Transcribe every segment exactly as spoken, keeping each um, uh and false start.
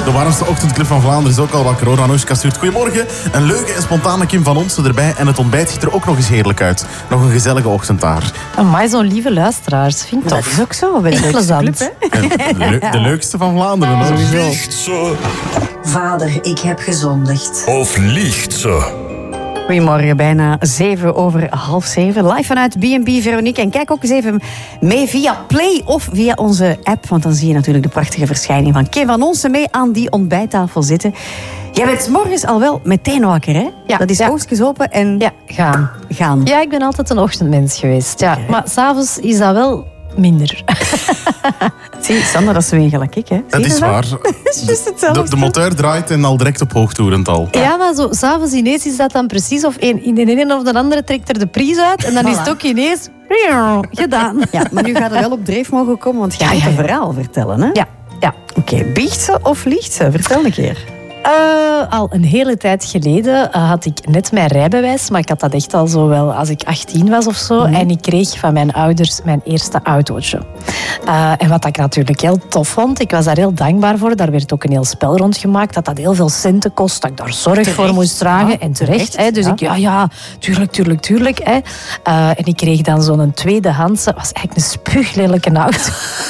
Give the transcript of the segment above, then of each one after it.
De warmste ochtendclub van Vlaanderen is ook al wakker hoor. Anoushka stuurt goedemorgen. Een leuke en spontane Kim van Onsen erbij. En het ontbijt ziet er ook nog eens heerlijk uit. Nog een gezellige ochtend daar. Amai, zo'n lieve luisteraars. Vind ik tof. Dat is ook zo. Bij de plezant. Club, hè? De, le- de leukste van Vlaanderen. Hoor. Liegt ze Vader, ik heb gezondigd. of liegt ze? Goedemorgen, bijna zeven over half zeven. Live vanuit B en B Veronique. En kijk ook eens even mee via Play of via onze app. Want dan zie je natuurlijk de prachtige verschijning van Kim van Onsen mee aan die ontbijttafel zitten. Jij bent 's morgens al wel meteen wakker, hè? Ja, Dat is ja. oogstjes open en Ja, gaan. gaan. Ja, ik ben altijd een ochtendmens geweest. Ja. Oké. Maar s'avonds is dat wel minder. Zie, Sander, dat is zo een gelijk ik, hè? Zie Dat je is waar. Het is juist hetzelfde. De, de motor draait en al direct op hoogtoerend al. Ja, maar zo, s'avonds ineens is dat dan precies of een, in de ene of de andere trekt er de prijs uit en dan is het ook ineens gedaan. Ja, maar nu gaat er wel op dreef mogen komen, want jij Ja, moet ja, een ja. verhaal vertellen, hè? Ja, ja. Oké, biecht ze of liegt ze? Vertel een keer. Uh, al een hele tijd geleden uh, had ik net mijn rijbewijs, maar ik had dat echt al zo wel als ik achttien was of zo. Mm-hmm. En ik kreeg van mijn ouders mijn eerste autootje. Uh, en wat ik natuurlijk heel tof vond, ik was daar heel dankbaar voor. Daar werd ook een heel spel rond gemaakt, dat dat heel veel centen kost, dat ik daar zorg Terecht, voor moest dragen. ja, en terecht, terecht, hè, dus ja. ik, ja, ja, tuurlijk, tuurlijk, tuurlijk. Hè. Uh, en ik kreeg dan zo'n tweedehandse, was eigenlijk een spuuglelijke auto.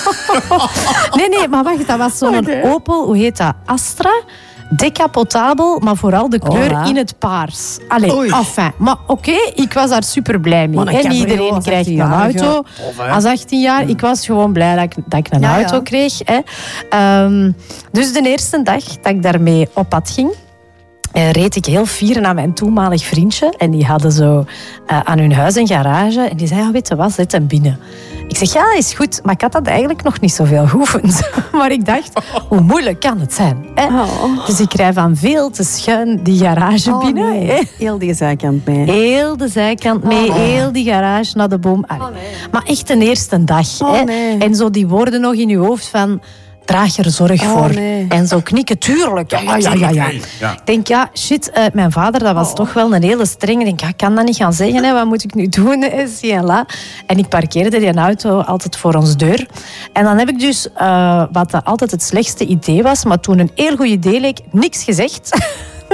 nee, nee, maar wacht, dat was zo'n Oké. Opel, hoe heet dat? Astra. Decapotabel, maar vooral de kleur Hola. in het paars. Allee, Oei. enfin. Maar oké, ik was daar super blij mee. Maar een En cabrio iedereen als krijgt een achttien-jarige. auto. Als achttien jaar. Ik was gewoon blij dat ik, dat ik een Ja, auto ja. kreeg. Hè. Um, dus de eerste dag dat ik daarmee op pad ging, Uh, reed ik heel fier naar mijn toenmalig vriendje. En die hadden zo uh, aan hun huis een garage. En die zei, ja, weet je wat, zet hem binnen. Ik zeg, ja, is goed. Maar ik had dat eigenlijk nog niet zoveel geoefend. Maar ik dacht, hoe moeilijk kan het zijn? Hè? Oh. Dus ik rij van veel te schuin die garage Oh, binnen. nee. Hè? Heel die zijkant mee. Heel de zijkant mee, Oh. heel die garage naar de boom. Allee. Maar echt een eerste dag. Oh, hè? nee. En zo die woorden nog in je hoofd van... Draag er zorg Oh, voor. nee. En zo knikken, tuurlijk. Ja, ja, ja, ja, ja. Ja. Ik denk, ja, shit, uh, mijn vader, dat was toch wel een hele streng. Ik denk, ja, ik kan dat niet gaan zeggen, hè. Wat moet ik nu doen? Hè? Zie en la. En ik parkeerde die auto altijd voor ons deur. En dan heb ik dus, uh, wat dat altijd het slechtste idee was, maar toen een heel goed idee leek, niks gezegd.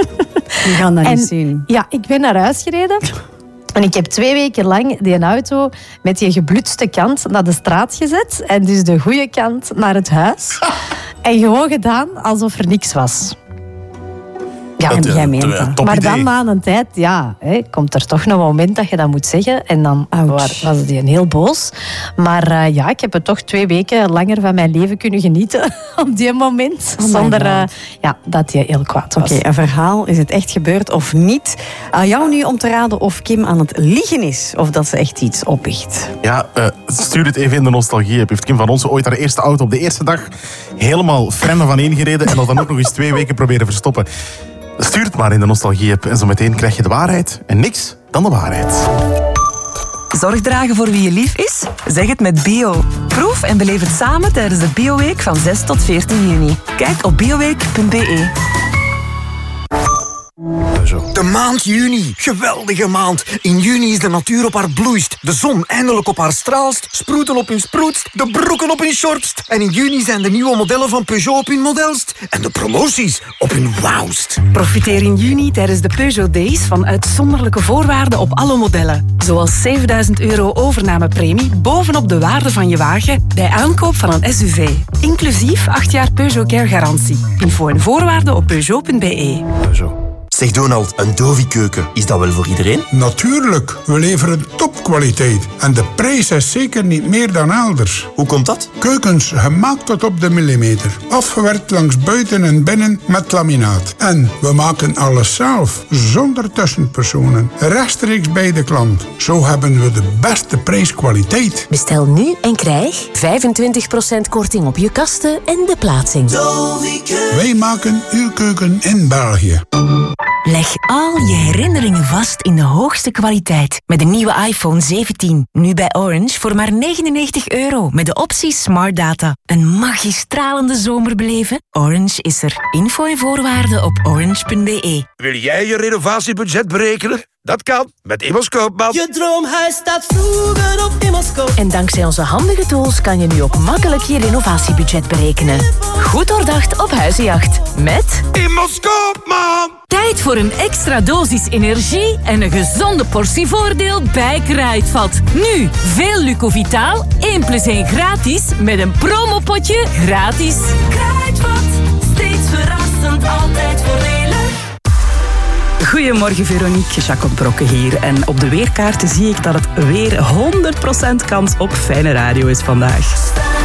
We gaan dat En niet zien. ja, ik ben naar huis gereden. En ik heb twee weken lang die auto met die geblutste kant naar de straat gezet. En dus de goede kant naar het huis. En gewoon gedaan alsof er niks was. Ja, En jij meent eh, dat. top maar idee. dan na een tijd, ja, hè, komt er toch nog een moment dat je dat moet zeggen. En dan Ouch. wa- was die heel boos. Maar uh, ja, ik heb het toch twee weken langer van mijn leven kunnen genieten op die moment. Oh my zonder uh, God. ja, dat hij heel kwaad was. Oké, een verhaal. Is het echt gebeurd of niet? Aan jou nu om te raden of Kim aan het liegen is. Of dat ze echt iets opbiecht. Ja, uh, stuur het even in de nostalgie. Heeft Kim van Onsen ooit haar eerste auto op de eerste dag helemaal fremmen van ingereden en dat dan ook nog eens twee weken proberen verstoppen? Stuur het maar in de nostalgie-app en zo meteen krijg je de waarheid en niks dan de waarheid. Zorg dragen voor wie je lief is? Zeg het met Bio. Proef en beleef het samen tijdens de Bioweek van zes tot veertien juni. Kijk op bioweek punt b e. De maand juni. Geweldige maand. In juni is de natuur op haar bloeist. De zon eindelijk op haar straalst. Sproeten op hun sproetst. De broeken op hun shortst. En in juni zijn de nieuwe modellen van Peugeot op hun modelst. En de promoties op hun wauwst. Profiteer in juni tijdens de Peugeot Days van uitzonderlijke voorwaarden op alle modellen. Zoals zevenduizend euro overnamepremie bovenop de waarde van je wagen bij aankoop van een S U V. Inclusief acht jaar Peugeot Care garantie. Info en voorwaarden op peugeot punt b e. Zeg Donald, een Dovi-keuken, is dat wel voor iedereen? Natuurlijk, we leveren topkwaliteit. En de prijs is zeker niet meer dan elders. Hoe komt dat? Keukens gemaakt tot op de millimeter. Afgewerkt langs buiten en binnen met laminaat. En we maken alles zelf, zonder tussenpersonen. Rechtstreeks bij de klant. Zo hebben we de beste prijskwaliteit. Bestel nu en krijg vijfentwintig procent korting op je kasten en de plaatsing. Wij maken uw keuken in België. Leg al je herinneringen vast in de hoogste kwaliteit. Met de nieuwe iPhone zeventien. Nu bij Orange voor maar negenennegentig euro. Met de optie Smart Data. Een magistralende zomer beleven? Orange is er. Info en voorwaarden op orange punt b e. Wil jij je renovatiebudget berekenen? Dat kan met Immers Koopman. Je droomhuis staat vroeger op Immers Koopman. En dankzij onze handige tools kan je nu ook makkelijk je renovatiebudget berekenen. Goed doordacht op huizenjacht. Met Immers Koopman. Tijd voor een extra dosis energie en een gezonde portie voordeel bij Kruidvat. Nu, veel Lucovitaal, één plus één gratis, met een promopotje gratis. Kruidvat, steeds verrassend, altijd voordelig. Goedemorgen Veronique, Jacob Brokke hier. En op de weerkaarten zie ik dat het weer honderd procent kans op fijne radio is vandaag.